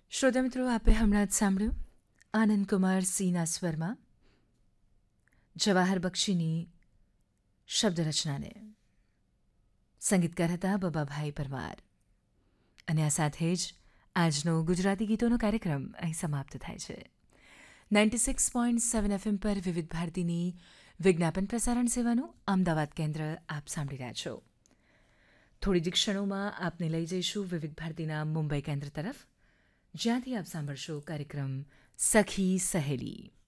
શ્રોતા મિત્રો, આપે હમણાં જ સાંભળ્યું આનંદ કુમાર સિંહના સ્વરમાં જવાહર બક્ષીની શબ્દરચનાને. સંગીતકાર હતા બબાભાઈ પરમાર. અને આ સાથે જ આજનો ગુજરાતી ગીતોનો કાર્યક્રમ અહીં સમાપ્ત થાય છે. 96.7 FM પર વિવિધ ભારતીની વિજ્ઞાપન પ્રસારણ સેવાનું અમદાવાદ કેન્દ્ર આપ સાંભળી રહ્યા છો. થોડી જ ક્ષણોમાં આપને લઈ જઈશું વિવિધ ભારતીના મુંબઈ કેન્દ્ર તરફ, જ્યાંથી આપ સાંભળશો કાર્યક્રમ સખી સહેલી.